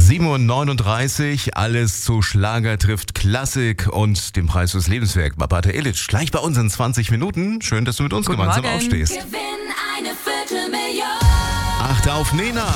7:39 Uhr, alles zu Schlager trifft Klassik und dem Preis fürs Lebenswerk. Barbara Illich, gleich bei uns in 20 Minuten. Schön, dass du mit uns Guten gemeinsam Morgen. aufstehst. Gewinn eine Viertelmillion. Achte auf Nena.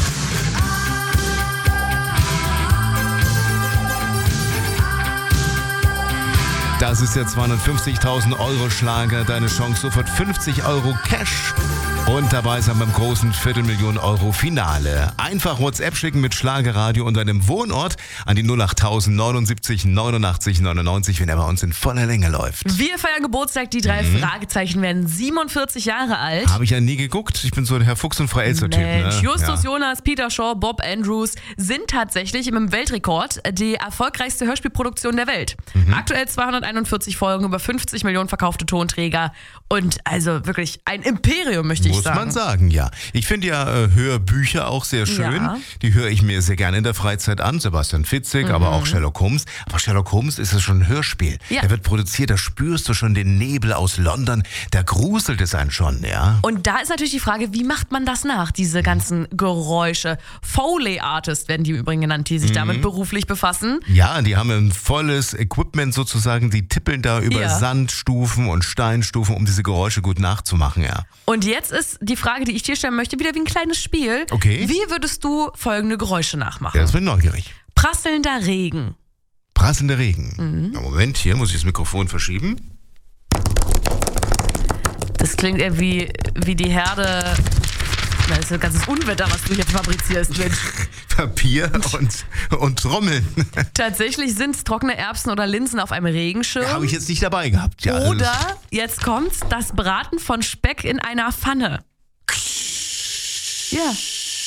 Das ist der 250.000 € Schlager. Deine Chance sofort 50 € Cash. Und dabei sein beim großen Viertelmillion-Euro Finale. Einfach WhatsApp schicken mit Schlagerradio und deinem Wohnort an die 08000 79 89 99, wenn er bei uns in voller Länge läuft. Wir feiern Geburtstag, die drei Fragezeichen werden 47 Jahre alt. Habe ich ja nie geguckt. Ich bin so der Herr Fuchs und Frau Elster-Typ. Mensch, Ne? Justus Ja. Jonas, Peter Shaw, Bob Andrews sind tatsächlich im Weltrekord die erfolgreichste Hörspielproduktion der Welt. Aktuell 241 Folgen, über 50 Millionen verkaufte Tonträger und also wirklich ein Imperium, möchte ich Muss sagen. man sagen, ja. Ich finde ja Hörbücher auch sehr schön. Ja. Die höre ich mir sehr gerne in der Freizeit an. Sebastian Fitzek, aber auch Sherlock Holmes. Aber Sherlock Holmes ist ja schon ein Hörspiel. Ja. Der wird produziert, da spürst du schon den Nebel aus London. Da gruselt es einen schon, ja. Und da ist natürlich die Frage, wie macht man das nach, diese ganzen Geräusche? Foley-Artist werden die im Übrigen genannt, die sich damit beruflich befassen. Ja, die haben ein volles Equipment sozusagen. Die tippeln da über Ja. Sandstufen und Steinstufen, um diese Geräusche gut nachzumachen, ja. Und jetzt ist die Frage, die ich dir stellen möchte, wieder wie ein kleines Spiel. Okay. Wie würdest du folgende Geräusche nachmachen? Ja, das bin ich neugierig. Prasselnder Regen. Prasselnder Regen. Ja, Moment, hier muss ich das Mikrofon verschieben. Das klingt eher wie die Herde. Das ist ein ganzes Unwetter, was du jetzt fabrizierst, Mensch. Papier und Trommeln. Tatsächlich sind es trockene Erbsen oder Linsen auf einem Regenschirm. Habe ich jetzt nicht dabei gehabt. Ja, also Oder, jetzt kommt's, das Braten von Speck in einer Pfanne. Ja.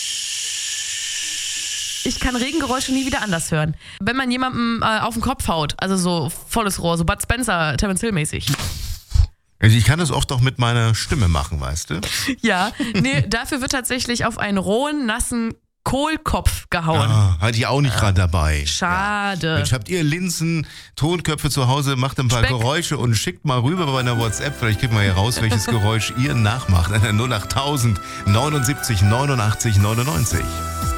Ich kann Regengeräusche nie wieder anders hören. Wenn man jemandem auf den Kopf haut, also so volles Rohr, so Bud Spencer, Terence Hill mäßig. Also ich kann das oft auch mit meiner Stimme machen, weißt du? Ja, nee, dafür wird tatsächlich auf einen rohen, nassen Kohlkopf gehauen. Hatte ich auch nicht gerade dabei. Schade. Mensch, habt ihr Linsen, Tonköpfe zu Hause, macht ein paar Speck. Geräusche und schickt mal rüber bei einer WhatsApp. Vielleicht kriegt man hier raus, welches Geräusch ihr nachmacht. An der 08000 79 89 99.